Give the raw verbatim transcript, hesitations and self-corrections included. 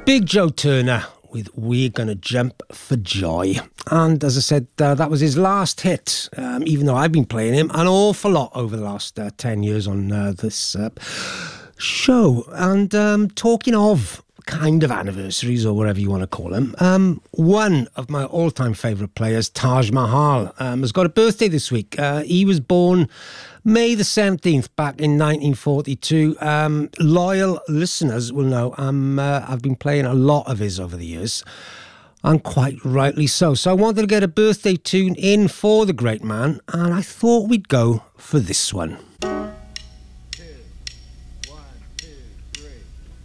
Big Joe Turner with We're Gonna Jump for Joy. And as I said, uh, that was his last hit, um, even though I've been playing him an awful lot over the last uh, ten years on uh, this uh, show. And um, talking of kind of anniversaries, or whatever you want to call them, um, one of my all-time favourite players, Taj Mahal, um, has got a birthday this week. Uh, he was born May the seventeenth back in nineteen forty-two. Um, loyal listeners will know um, uh, I've been playing a lot of his over the years, and quite rightly so. So I wanted to get a birthday tune in for the great man, and I thought we'd go for this one.